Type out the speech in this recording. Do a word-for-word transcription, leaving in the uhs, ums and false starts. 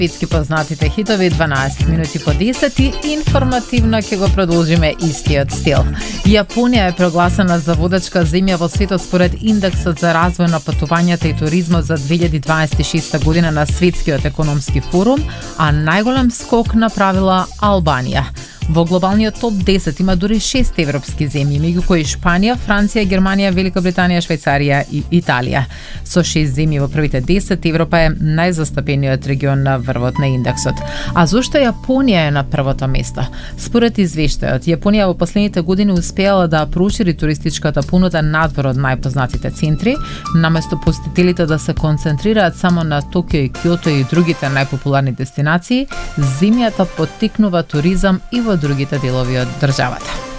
Светски познатите хитови дванаесет минути по десет и информативно ќе го продолжиме истиот стил. Јапонија е прогласена за водачка земја во светот според индексот за развој на патувањата и туризмот за две илјади дваесет и шеста година на Светскиот економски форум, а најголем скок направила Албанија. Во глобалниот топ десет има дури шест европски земји, меѓу кои Шпанија, Франција, Германија, Велика Британија, Швајцарија и Италија. Со шест земји во првите десет, Европа е најзастапениот регион на врвот на индексот. А зошто Јапонија е на првото место? Според извештајот, Јапонија во последните години успеала да прошири туристичката понуда надвор од најпознатите центри, наместо посетителите да се концентрираат само на Токио и Кјото и другите најпопуларни дестинации, земјата поттикнува туризам и во другите делови од државата.